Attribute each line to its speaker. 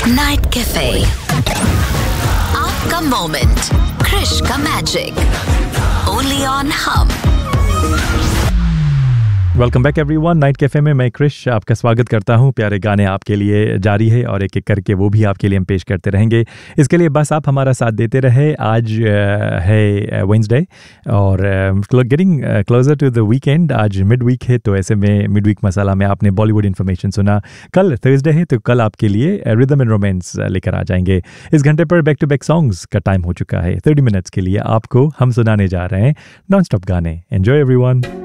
Speaker 1: Night cafe, आपका moment, Krrish का magic, only on हम।
Speaker 2: Welcome back everyone. Night cafe में मैं क्रिश आपका स्वागत करता हूं। प्यारे गाने आपके लिए जारी है और एक एक करके वो भी आपके लिए हम पेश करते रहेंगे। इसके लिए बस आप हमारा साथ देते रहे। आज है वेडनेसडे और getting closer to the weekend. आज मिड वीक है, तो ऐसे में मिड वीक मसाला में आपने बॉलीवुड इन्फॉर्मेशन सुना। कल थर्सडे है, तो कल आपके लिए रिदम एंड रोमांस लेकर आ जाएंगे। इस घंटे पर बैक टू बैक सॉन्ग्स का टाइम हो चुका है। 30 मिनट्स के लिए आपको हम सुनाने जा रहे हैं नॉन स्टॉप गाने। Enjoy everyone.